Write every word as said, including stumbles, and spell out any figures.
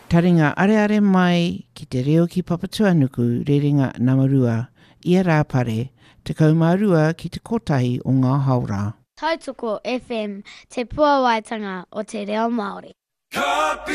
Taringa are are mai ki te reo ki Papatuanuku rerenga Namarua I a rāpare te kaumarua ki te kotahi o ngā haura. Tautoko F M, te puawaitanga o te reo Māori.